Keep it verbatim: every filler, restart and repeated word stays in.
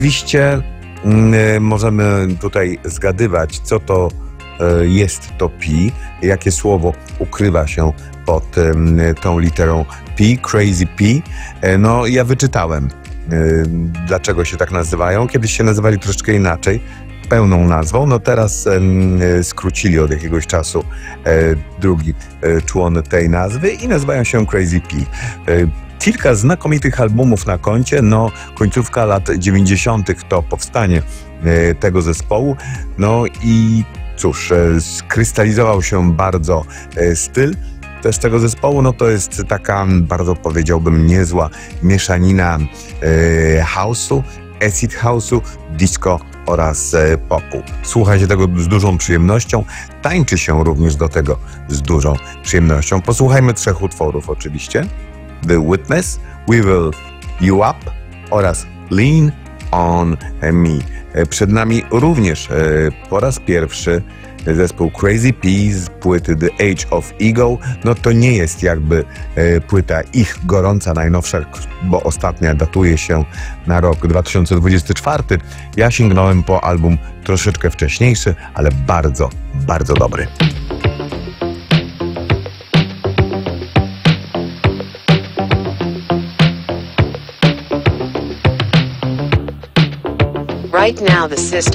Oczywiście mm, możemy tutaj zgadywać, co to e, jest to pi, jakie słowo ukrywa się pod em, tą literą P, Crazy P. E, No, ja wyczytałem, e, dlaczego się tak nazywają. Kiedyś się nazywali troszeczkę inaczej, pełną nazwą. No teraz em, e, skrócili od jakiegoś czasu e, drugi e, człon tej nazwy i nazywają się Crazy P. E, Kilka znakomitych albumów na koncie, no końcówka lat dziewięćdziesiątych to powstanie e, tego zespołu, no i cóż, e, skrystalizował się bardzo e, styl też tego zespołu, no to jest taka bardzo, powiedziałbym, niezła mieszanina e, house'u, acid house'u, disco oraz e, popu. Słucha się tego z dużą przyjemnością, tańczy się również do tego z dużą przyjemnością. Posłuchajmy trzech utworów oczywiście. The Witness, We Will You Up oraz Lean On Me. Przed nami również e, po raz pierwszy zespół Crazy P z płyty The Age of Ego. No to nie jest jakby e, płyta ich gorąca, najnowsza, bo ostatnia datuje się na rok dwa tysiące dwudziesty czwarty. Ja sięgnąłem po album troszeczkę wcześniejszy, ale bardzo, bardzo dobry. Right now the system